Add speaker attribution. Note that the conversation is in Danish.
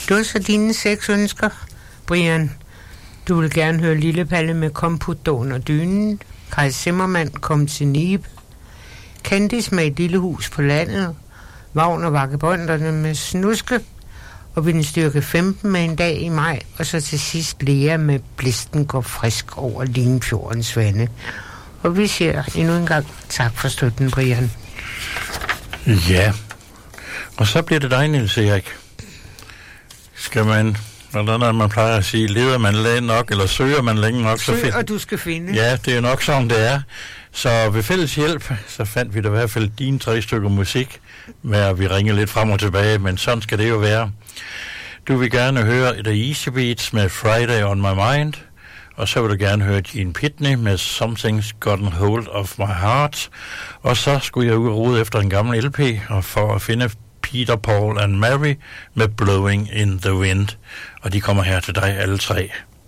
Speaker 1: Du har så dine 6 ønsker, Brian. Du vil gerne høre Lille Palle med Komput under dynen, Kaj Zimmermann kom til Nibe, Candice med Et lille hus på landet, Vagn og Vagabonderne med Snuske, og Vindstyrke 15 med En dag i maj, og så til sidst Lea med Blisten går frisk over Limfjordens vande. Og vi siger endnu en gang tak for støtten, Brian.
Speaker 2: Ja, og så bliver det dig, Niels Erik. Skal man, når man plejer at sige, leder man længe nok, eller søger man længe nok, så
Speaker 1: og du skal finde.
Speaker 2: Ja, det er nok sådan, det er. Så ved fælles hjælp, så fandt vi da i hvert fald dine 3 stykker musik, med at vi ringer lidt frem og tilbage, men sådan skal det jo være. Du vil gerne høre The Easy Beats med Friday on My Mind, og så vil du gerne høre Gene Pitney med Something's Gotten Hold of My Heart, og så skulle jeg ud og rode efter en gammel LP, og for at finde Peter, Paul and Mary med Blowing in the Wind, og de kommer her til dig alle 3.